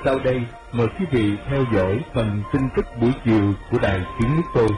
Sau đây, mời quý vị theo dõi phần tin tức buổi chiều của Đài Tiếng Nước Tôi.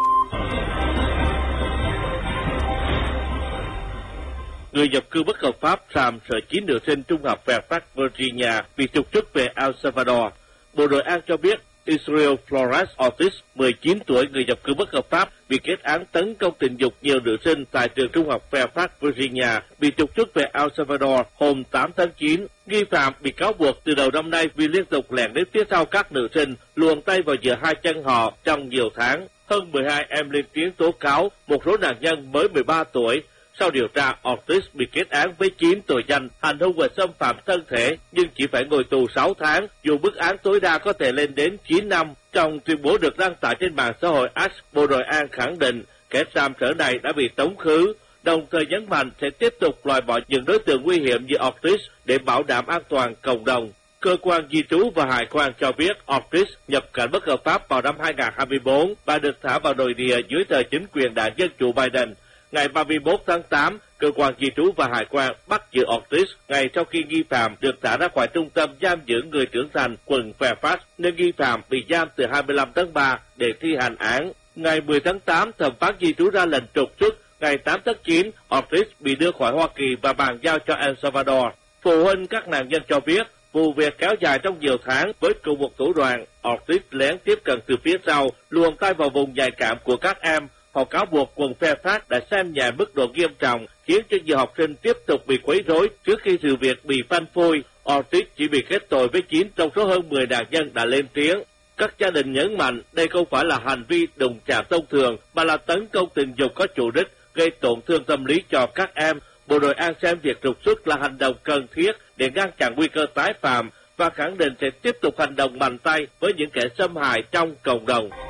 Người nhập cư bất hợp pháp Sam, sở 9 nữ sinh trung học Fairfax, Virginia bị trục xuất về El Salvador. Bộ Nội an cho biết Israel Flores Ortiz, 19 tuổi, người nhập cư bất hợp pháp, bị kết án tấn công tình dục nhiều nữ sinh tại trường trung học Fairfax, Virginia, bị trục xuất về El Salvador hôm 8 tháng 9. Nghi phạm bị cáo buộc từ đầu năm nay vì liên tục lẻn đến phía sau các nữ sinh, luồn tay vào giữa hai chân họ trong nhiều tháng. Hơn 12 em lên tiếng tố cáo, một số nạn nhân mới 13 tuổi. Sau điều tra, Ortiz bị kết án với 9 tội danh hành hung và xâm phạm thân thể, nhưng chỉ phải ngồi tù 6 tháng, dù mức án tối đa có thể lên đến 9 năm. Trong tuyên bố được đăng tải trên mạng xã hội X, Bộ Nội an khẳng định kẻ sàm sỡ này đã bị tống khứ, đồng thời nhấn mạnh sẽ tiếp tục loại bỏ những đối tượng nguy hiểm như Ortiz để bảo đảm an toàn cộng đồng. Cơ quan di trú và hải quan cho biết Ortiz nhập cảnh bất hợp pháp vào năm 2024 và được thả vào nội địa dưới thời chính quyền đảng Dân chủ Biden. Ngày 31 tháng 8, cơ quan di trú và hải quan bắt giữ Ortiz ngay sau khi nghi phạm được thả ra khỏi trung tâm giam giữ người trưởng thành quận Fairfax, nơi nghi phạm bị giam từ 25 tháng 3 để thi hành án. Ngày 10 tháng 8, thẩm phán di trú ra lệnh trục xuất. Ngày 8 tháng 9, Ortiz bị đưa khỏi Hoa Kỳ và bàn giao cho El Salvador. Phụ huynh các nạn nhân cho biết, vụ việc kéo dài trong nhiều tháng với cùng một thủ đoạn. Ortiz lén tiếp cận từ phía sau, luồn tay vào vùng nhạy cảm của các em. Họ cáo buộc quận Fairfax đã xem nhẹ mức độ nghiêm trọng, khiến cho nhiều học sinh tiếp tục bị quấy rối trước khi sự việc bị phanh phui. Ortiz chỉ bị kết tội với 9 trong số hơn 10 nạn nhân đã lên tiếng. Các gia đình nhấn mạnh đây không phải là hành vi đụng chạm thông thường, mà là tấn công tình dục có chủ đích, gây tổn thương tâm lý cho các em. Bộ Nội an xem việc trục xuất là hành động cần thiết để ngăn chặn nguy cơ tái phạm và khẳng định sẽ tiếp tục hành động mạnh tay với những kẻ xâm hại trong cộng đồng.